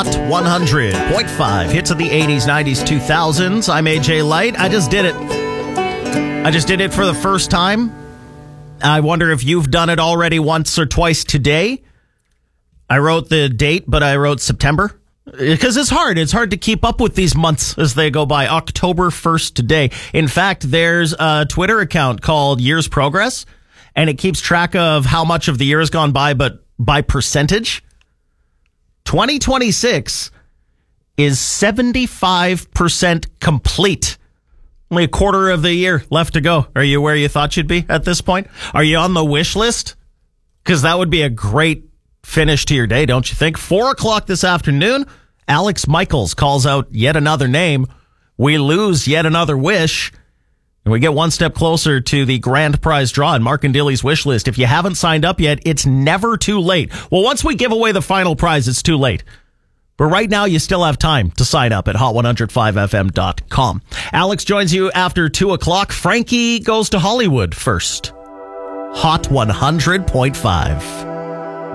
100.5 hits of the 80s, 90s, 2000s. I'm AJ Light. I just did it for the first time. I wonder if you've done it already once or twice today. I wrote the date, but I wrote September because it's hard. It's hard to keep up with these months as they go by. October 1st today. In fact, there's a Twitter account called Year's Progress, and it keeps track of how much of the year has gone by, but by percentage. 2026 is 75% complete. Only a quarter of the year left to go. Are you where you thought you'd be at this point? Are you on the wish list? Because that would be a great finish to your day, don't you think? 4 o'clock this afternoon, Alex Michaels calls out yet another name. We lose yet another wish. And we get one step closer to the grand prize draw in Mark and Dilly's wish list. If you haven't signed up yet, it's never too late. Well, once we give away the final prize, it's too late. But right now, you still have time to sign up at hot1015fm.com. Alex joins you after 2 o'clock. Frankie goes to Hollywood first. Hot 100.5.